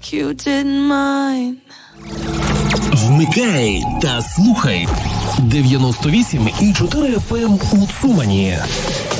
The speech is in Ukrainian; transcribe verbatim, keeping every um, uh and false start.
like you didn't mind. Вмикай та слухай дев'яносто вісім і чотири еф ем у Цумані.